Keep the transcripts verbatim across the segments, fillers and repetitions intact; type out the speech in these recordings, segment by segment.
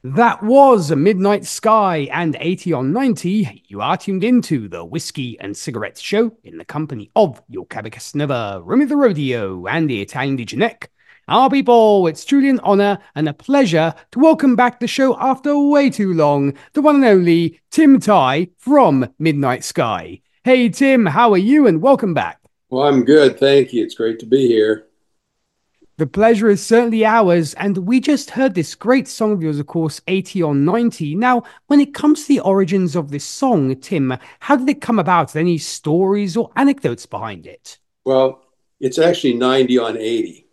That was Midnight Sky and eighty on ninety. You are tuned into the Whiskey and Cigarettes Show in the company of your Cabacus Never, Remy the Rodeo, and the Italian D J Nick. Our people, it's truly an honor and a pleasure to welcome back the show after way too long, the one and only Tim Ty from Midnight Sky. Hey Tim, how are you and welcome back? Well, I'm good. Thank you. It's great to be here. The pleasure is certainly ours, and we just heard this great song of yours, of course, eighty on ninety. Now, when it comes to the origins of this song, Tim, how did it come about? Any stories or anecdotes behind it? Well, it's actually ninety on eighty.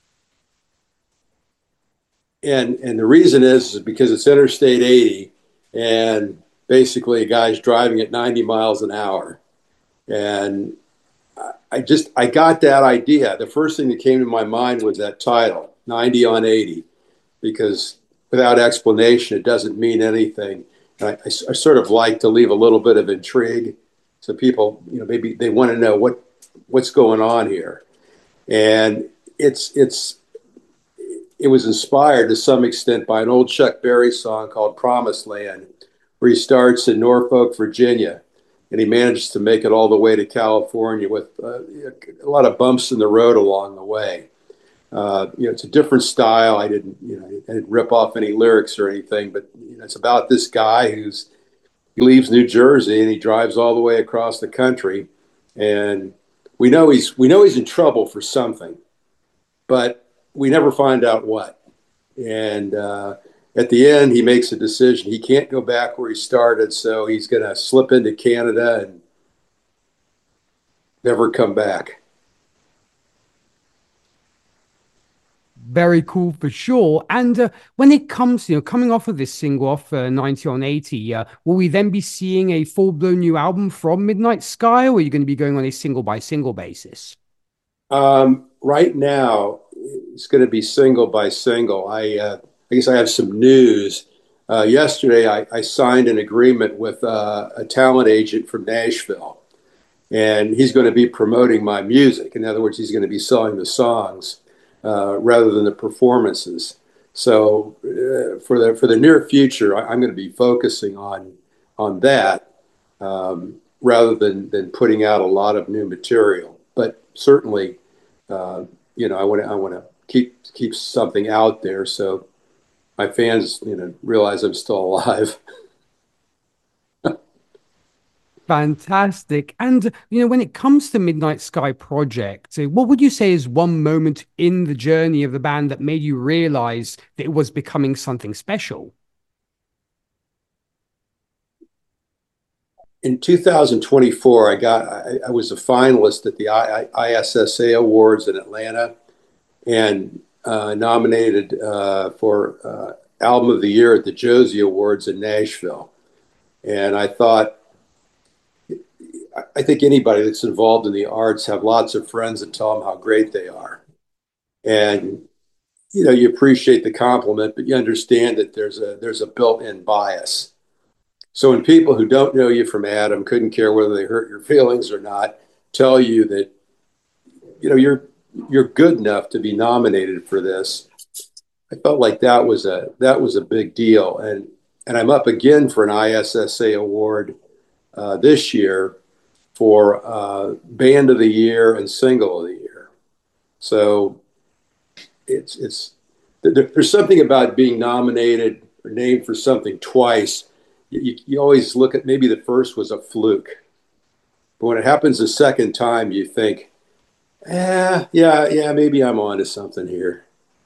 And and the reason is, is because it's Interstate eighty and basically a guy's driving at ninety miles an hour. And I just I got that idea. The first thing that came to my mind was that title, ninety on eighty, because without explanation, it doesn't mean anything. I, I, I sort of like to leave a little bit of intrigue so people, you know, maybe they want to know what what's going on here. And it's it's it was inspired to some extent by an old Chuck Berry song called Promised Land, where he starts in Norfolk, Virginia, and he manages to make it all the way to California with uh, a lot of bumps in the road along the way. Uh, you know, it's a different style. I didn't, you know, I didn't rip off any lyrics or anything, but you know, it's about this guy who's he leaves New Jersey and he drives all the way across the country, and we know he's we know he's in trouble for something, but we never find out what. And uh, at the end, he makes a decision. He can't go back where he started, so he's going to slip into Canada and never come back. Very cool for sure. And uh, when it comes, you know, coming off of this single off uh, ninety on eighty, uh, will we then be seeing a full blown new album from Midnight Sky, or are you going to be going on a single by single basis? Um, right now, it's going to be single by single. I, uh, I guess I have some news. Uh, yesterday, I, I signed an agreement with uh, a talent agent from Nashville, and he's going to be promoting my music. In other words, he's going to be selling the songs uh, rather than the performances. So uh, for the for the near future, I, I'm going to be focusing on on that um, rather than than putting out a lot of new material. But certainly, uh, you know, I want to I want to keep keep something out there so my fans, you know, realize I'm still alive. Fantastic. And, you know, when it comes to Midnight Sky Project, uh, what would you say is one moment in the journey of the band that made you realize that it was becoming something special? In two thousand twenty-four, I got I, I was a finalist at the I, I S S A Awards in Atlanta and uh, nominated uh, for uh, Album of the Year at the Josie Awards in Nashville. And I thought, I think anybody that's involved in the arts have lots of friends that tell them how great they are. And you know, you appreciate the compliment, but you understand that there's a there's a built-in bias. So when people who don't know you from Adam, couldn't care whether they hurt your feelings or not, tell you that you know you're you're good enough to be nominated for this, I felt like that was a that was a big deal. And and I'm up again for an I S S A award uh, this year for uh, Band of the Year and Single of the Year. So it's it's there's something about being nominated or named for something twice. You, you always look at maybe the first was a fluke, but when it happens the second time, you think, eh, yeah, yeah, maybe I'm on to something here.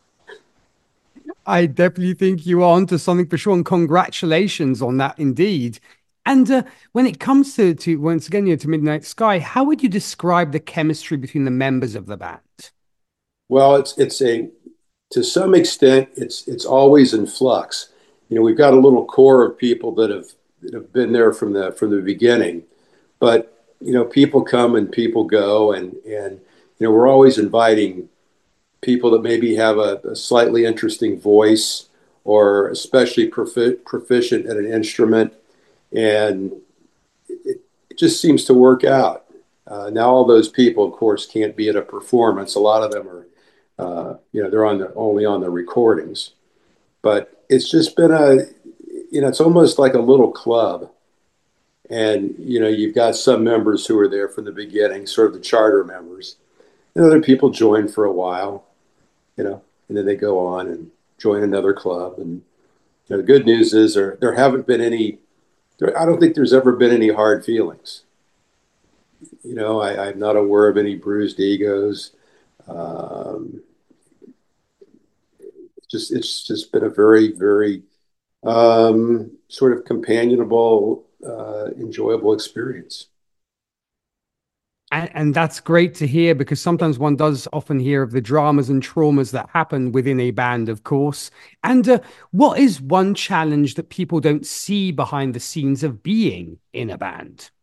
I definitely think you are onto something for sure, and congratulations on that indeed. And uh, when it comes to, to once again, you know, to Midnight Sky, how would you describe the chemistry between the members of the band? Well, it's it's a to some extent it's it's always in flux. You know, we've got a little core of people that have that have been there from the from the beginning, but you know, people come and people go, and and you know, we're always inviting people that maybe have a, a slightly interesting voice or especially profi- proficient at an instrument, and it, it just seems to work out. Uh, now, all those people, of course, can't be at a performance. A lot of them are, uh, you know, they're on the only on the recordings. but it's just been a, you know, it's almost like a little club. And, you know, you've got some members who are there from the beginning, sort of the charter members. And other people join for a while, you know, and then they go on and join another club. And you know, the good news is there, there haven't been any, there, I don't think there's ever been any hard feelings. You know, I, I'm not aware of any bruised egos. Um, just it's just been a very, very um, sort of companionable, uh, enjoyable experience. And, and that's great to hear because sometimes one does often hear of the dramas and traumas that happen within a band, of course. And uh, what is one challenge that people don't see behind the scenes of being in a band?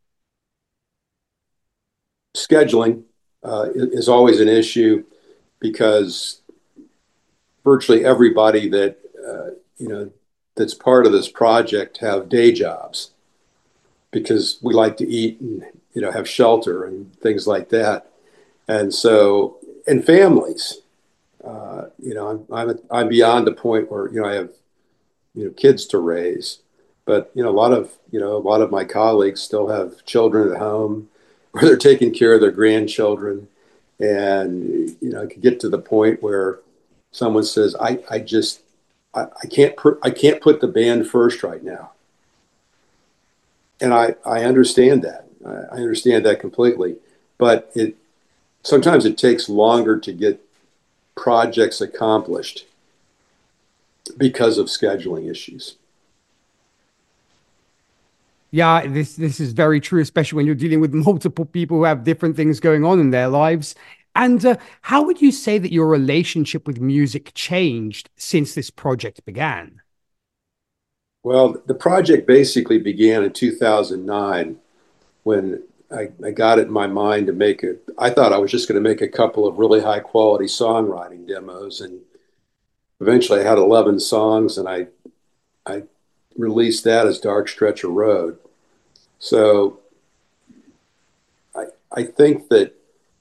Scheduling uh, is always an issue because virtually everybody that uh, you know that's part of this project have day jobs because we like to eat and you know have shelter and things like that, and so and families. Uh, you know, I'm I'm I'm beyond the point where you know I have you know kids to raise, but you know a lot of you know a lot of my colleagues still have children at home, or they're taking care of their grandchildren, and you know it could get to the point where someone says, "I I just I, I can't put I can't put the band first right now," and I I understand that I, I understand that completely, but it sometimes it takes longer to get projects accomplished because of scheduling issues. Yeah, this this is very true, especially when you're dealing with multiple people who have different things going on in their lives. And uh, how would you say that your relationship with music changed since this project began? Well, the project basically began in two thousand nine when I, I got it in my mind to make it. I thought I was just going to make a couple of really high quality songwriting demos, and eventually I had eleven songs, and I I released that as Dark Stretch of Road. So I I think that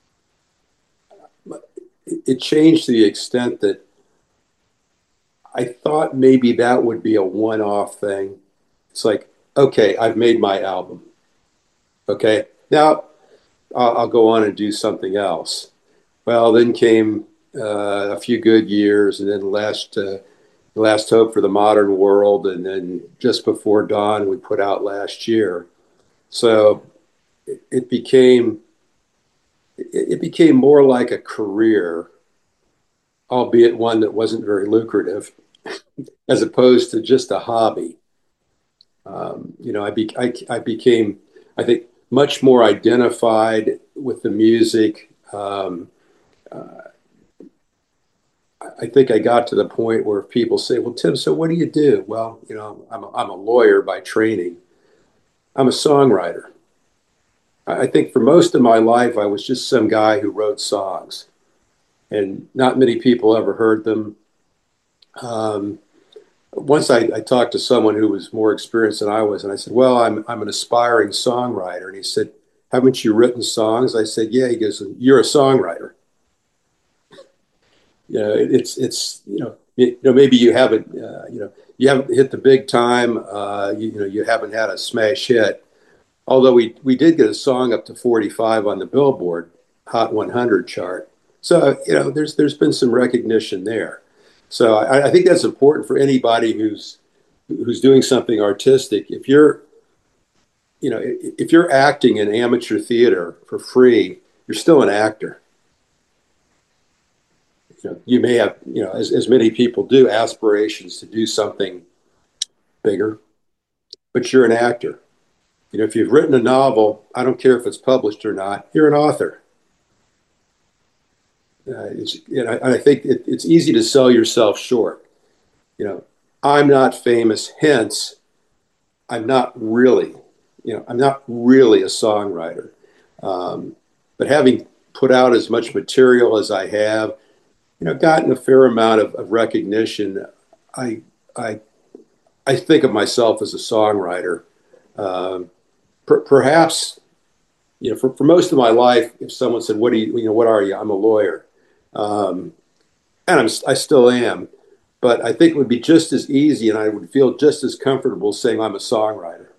it changed to the extent that I thought maybe that would be a one off thing. It's like, okay, I've made my album. Okay, now I'll, I'll go on and do something else. Well, then came uh, a few good years, and then last uh, last hope for the modern world, and then just before dawn, we put out last year. So it, it became it, it became more like a career, albeit one that wasn't very lucrative, as opposed to just a hobby. Um, you know, I, be, I I became, I think, much more identified with the music. Um, uh, I think I got to the point where people say, "Well, Tim, so what do you do?" Well, you know, I'm a, I'm a lawyer by training. I'm a songwriter. I I think for most of my life, I was just some guy who wrote songs, and not many people ever heard them. Um, Once I, I talked to someone who was more experienced than I was, and I said, "Well, I'm I'm an aspiring songwriter." And he said, "Haven't you written songs?" I said, "Yeah." He goes, "You're a songwriter." You know, it, it's it's you know it, you know maybe you haven't uh, you know you haven't hit the big time. Uh, you, you know you haven't had a smash hit. Although we we did get a song up to forty-five on the Billboard Hot one hundred chart. So you know there's there's been some recognition there. So I, I think that's important for anybody who's who's doing something artistic. If you're, you know, if you're acting in amateur theater for free, you're still an actor. You know, you may have, you know, as, as many people do, aspirations to do something bigger, but you're an actor. You know, if you've written a novel, I don't care if it's published or not, you're an author. Uh, it's, you know, I think it, it's easy to sell yourself short. You know, I'm not famous, hence I'm not really, you know, I'm not really a songwriter. Um, but having put out as much material as I have, you know, gotten a fair amount of, of recognition, I, I, I think of myself as a songwriter. Um, per, perhaps, you know, for, for most of my life, if someone said, "What do you, you know, what are you?" I'm a lawyer, um, and I'm, I still am. but I think it would be just as easy and I would feel just as comfortable saying I'm a songwriter.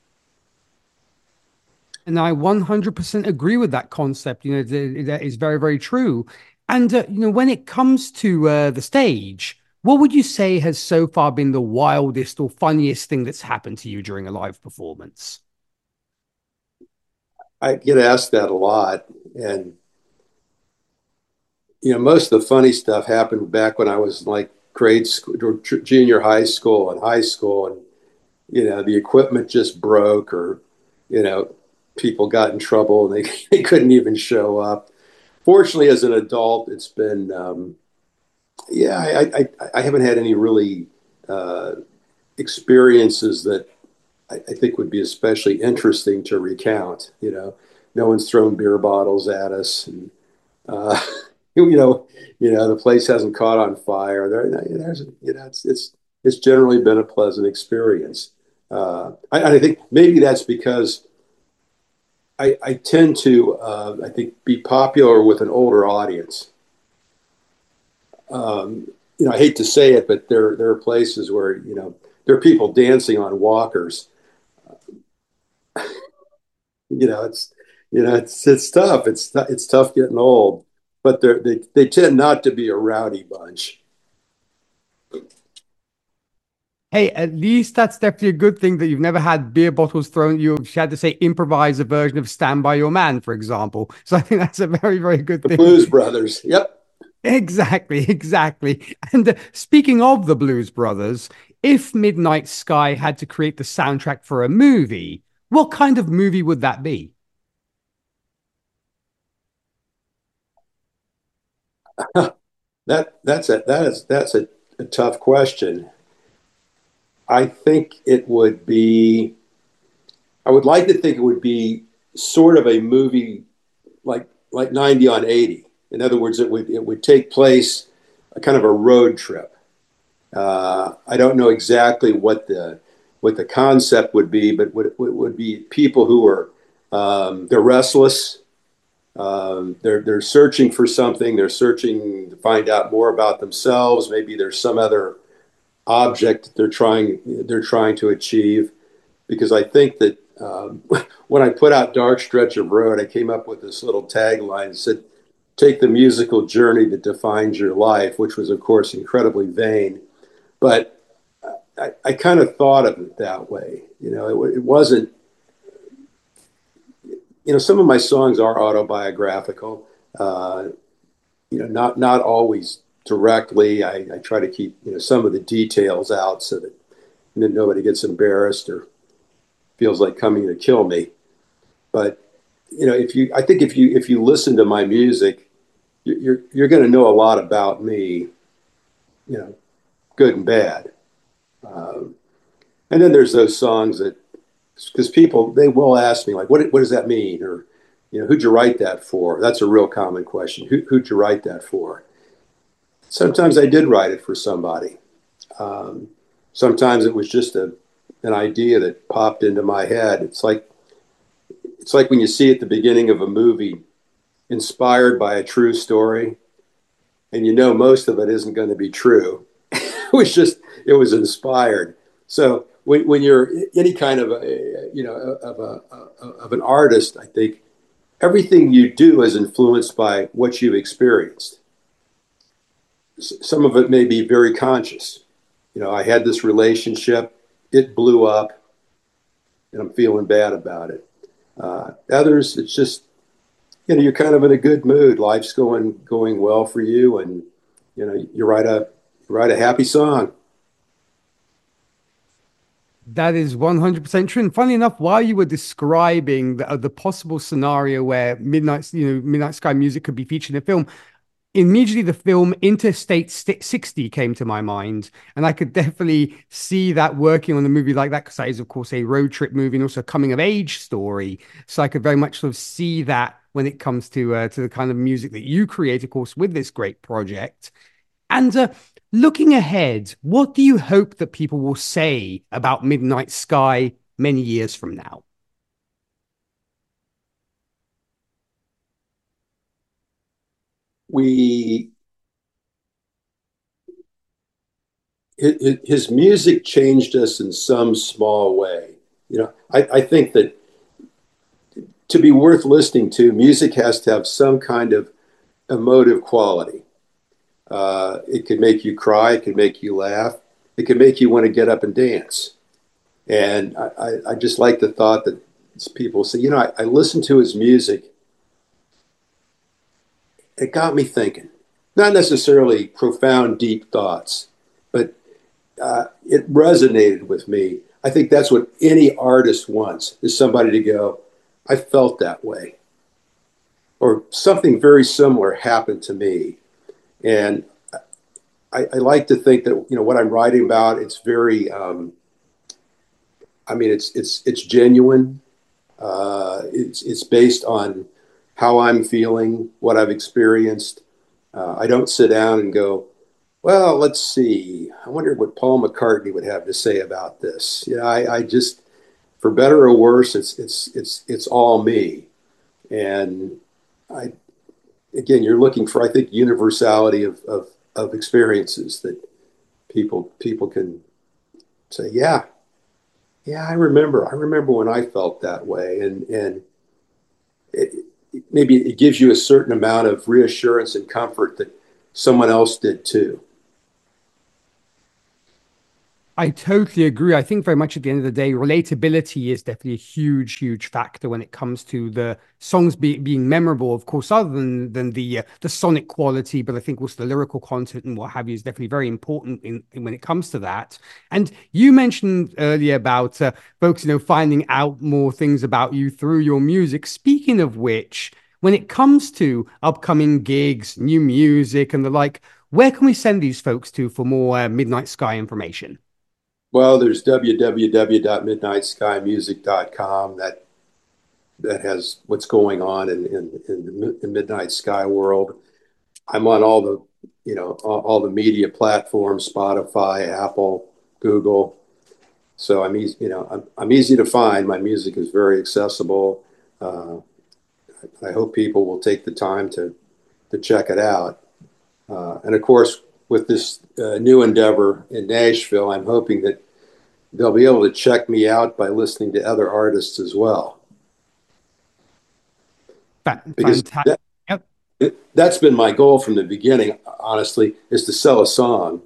And I one hundred percent agree with that concept. You know, th- that is very, very true. And, uh, you know, when it comes to uh, the stage, what would you say has so far been the wildest or funniest thing that's happened to you during a live performance? I get asked that a lot. And, you know, most of the funny stuff happened back when I was like grade school, or junior high school and high school. And, you know, the equipment just broke or, you know, people got in trouble and they, they couldn't even show up. Fortunately, as an adult, it's been, um, yeah, I, I, I haven't had any really uh, experiences that I, I think would be especially interesting to recount. You know, no one's thrown beer bottles at us, and uh, you know, you know, the place hasn't caught on fire. There, there's, you know, it's it's it's generally been a pleasant experience. Uh, I, I think maybe that's because I, I tend to, uh, I think, be popular with an older audience. Um, you know, I hate to say it, but there there are places where you know there are people dancing on walkers. You know, it's you know it's it's tough. It's it's tough getting old, but they they they tend not to be a rowdy bunch. Hey, at least that's definitely a good thing that you've never had beer bottles thrown at you. You had to say improvise a version of Stand By Your Man, for example. So I think that's a very, very good The thing. Blues Brothers. Yep. Exactly, exactly. And uh, speaking of the Blues Brothers, if Midnight Sky had to create the soundtrack for a movie, what kind of movie would that be? That that's a that is that's a, a tough question. I think it would be. I would like to think it would be sort of a movie like like ninety on eighty. In other words, it would it would take place a kind of a road trip. Uh, I don't know exactly what the what the concept would be, but would would be people who are um, they're restless. Um, they're they're searching for something. They're searching to find out more about themselves. Maybe there's some other object that they're trying they're trying to achieve. Because I think that um, when I put out Dark Stretch of Road, I came up with this little tagline that said, "Take the musical journey that defines your life," which was, of course, incredibly vain. But I, I kind of thought of it that way. You know, it, it wasn't. You know, some of my songs are autobiographical. Uh, you know, not not always directly. I, I try to keep you know some of the details out so that you know, nobody gets embarrassed or feels like coming to kill me. But you know, if you, I think if you if you listen to my music, you're you're going to know a lot about me. You know, good and bad. Um, and then there's those songs that because people they will ask me like, what what does that mean? Or you know, who'd you write that for? That's a real common question. Who, who'd you write that for? Sometimes I did write it for somebody. Um, Sometimes it was just a an idea that popped into my head. It's like it's like when you see at the beginning of a movie inspired by a true story, and you know most of it isn't going to be true. It was just it was inspired. So when, when you're any kind of a, you know of a of an artist, I think everything you do is influenced by what you've experienced. Some of it may be very conscious. You know, I had this relationship, it blew up, and I'm feeling bad about it. Uh, others, it's just you know you're kind of in a good mood. Life's going going well for you, and you know you write a you write a happy song. That is one hundred percent true. And funny enough, while you were describing the, uh, the possible scenario where Midnight, you know, Midnight Sky music could be featured in a film, immediately the film Interstate sixty came to my mind. And I could definitely see that working on a movie like that, because that is, of course, a road trip movie and also a coming of age story. So I could very much sort of see that when it comes to uh, to the kind of music that you create, of course, with this great project. And uh, looking ahead, what do you hope that people will say about Midnight Sky many years from now? We his, his music changed us in some small way. You know, I, I think that to be worth listening to, music has to have some kind of emotive quality. Uh, it could make you cry, it could make you laugh, it could make you want to get up and dance. And I, I, I just like the thought that people say, you know, I, I listened to his music. It got me thinking, not necessarily profound, deep thoughts, but uh, it resonated with me. I think that's what any artist wants is somebody to go, I felt that way. Or something very similar happened to me. And I, I like to think that, you know, what I'm writing about, it's very, um, I mean, it's, it's, it's genuine. Uh, it's, it's based on how I'm feeling, what I've experienced. Uh, I don't sit down and go, well, let's see. I wonder what Paul McCartney would have to say about this. You know, I, I just, for better or worse, it's it's it's it's all me. And I, again, you're looking for, I think, universality of of, of experiences that people people can say, yeah, yeah, I remember. I remember when I felt that way, and and it, maybe it gives you a certain amount of reassurance and comfort that someone else did too. I totally agree. I think very much at the end of the day, relatability is definitely a huge, huge factor when it comes to the songs be, being memorable. Of course, other than than the uh, the sonic quality, but I think also the lyrical content and what have you is definitely very important in, in when it comes to that. And you mentioned earlier about uh, folks, you know, finding out more things about you through your music. Speaking of which, when it comes to upcoming gigs, new music, and the like, where can we send these folks to for more uh, Midnight Sky information? Well, there's w w w dot midnight sky music dot com that that has what's going on in in, in the Midnight Sky world. I'm on all the you know all, all the media platforms: Spotify, Apple, Google. So I'm easy, you know, I'm, I'm easy to find. My music is very accessible. Uh, I hope people will take the time to to check it out. Uh, and of course, with this uh, new endeavor in Nashville, I'm hoping that they'll be able to check me out by listening to other artists as well. Because Fantastic. that, that's been my goal from the beginning, honestly, is to sell a song.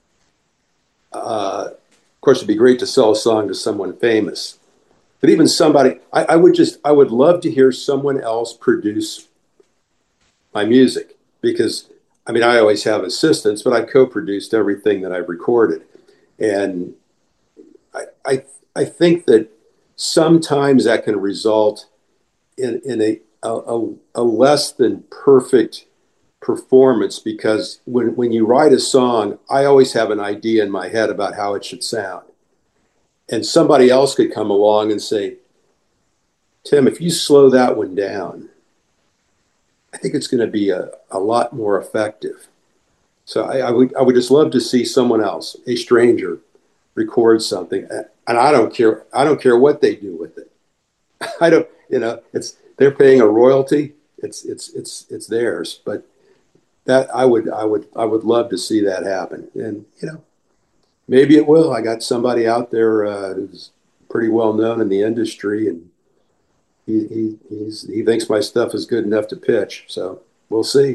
Uh, of course, it'd be great to sell a song to someone famous, but even somebody, I, I would just, I would love to hear someone else produce my music because, I mean, I always have assistants, but I co-produced everything that I've recorded. And I, I, I think that sometimes that can result in, in a, a, a less than perfect performance because when, when you write a song, I always have an idea in my head about how it should sound. And somebody else could come along and say, Tim, if you slow that one down, I think it's going to be a, a lot more effective. So I, I would I would just love to see someone else, a stranger, record something. And I don't care. I don't care what they do with it. I don't, you know, it's they're paying a royalty. It's it's it's it's theirs. But that I would I would I would love to see that happen. And you know, maybe it will. I got somebody out there uh, who's pretty well known in the industry, and he he he's, he thinks my stuff is good enough to pitch. So we'll see.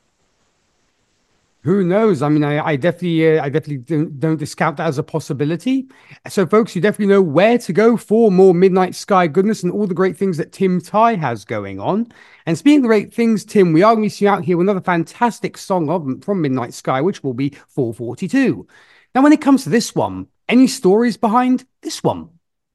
Who knows? I mean, I, I definitely, uh, I definitely don't, don't discount that as a possibility. So, folks, you definitely know where to go for more Midnight Sky goodness and all the great things that Tim Tighe has going on. And speaking of great things, Tim, we are going to see you out here with another fantastic song of, from Midnight Sky, which will be four forty-two. Now, when it comes to this one, any stories behind this one?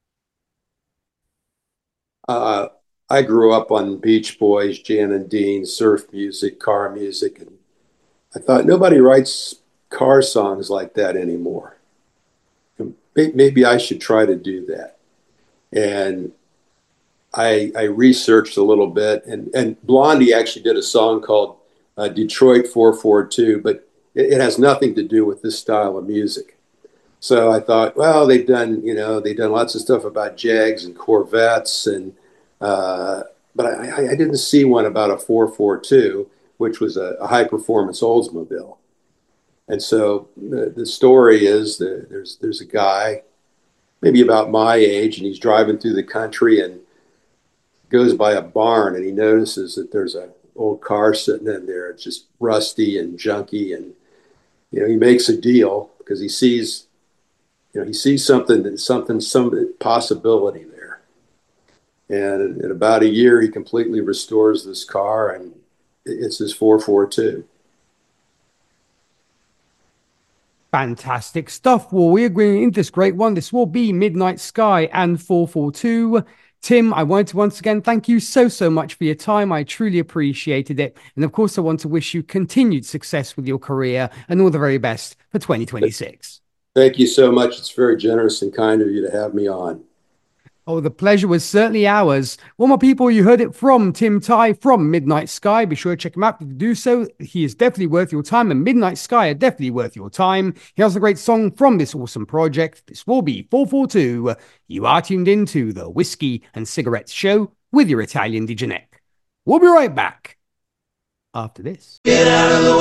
Uh, I grew up on Beach Boys, Jan and Dean, surf music, car music, and I thought nobody writes car songs like that anymore. Maybe I should try to do that. And I, I researched a little bit, and, and Blondie actually did a song called uh, Detroit four forty-two, but it, it has nothing to do with this style of music. So I thought, well, they've done, you know, they've done lots of stuff about Jags and Corvettes, and uh, but I, I didn't see one about a four forty-two, which was a, a high performance Oldsmobile. And so the, the story is that there's there's a guy maybe about my age, and he's driving through the country and goes by a barn, and he notices that there's an old car sitting in there. It's just rusty and junky, and you know he makes a deal because he sees you know he sees something something some possibility there. And in about a year, he completely restores this car, and it's his four forty-two. Fantastic stuff. Well, we're going into this great one. This will be Midnight Sky and four forty-two. Tim, I want to once again thank you so, so much for your time. I truly appreciated it. And of course, I want to wish you continued success with your career and all the very best for twenty twenty-six. Thank you so much. It's very generous and kind of you to have me on. Oh, the pleasure was certainly ours. Well, my people, you heard it from Tim Tighe from Midnight Sky. Be sure to check him out to do so. He is definitely worth your time, and Midnight Sky are definitely worth your time. Here's a great song from this awesome project. This will be four forty-two. You are tuned into the Whiskey and Cigarettes Show with your Italian D J Nick. We'll be right back after this. Get out of the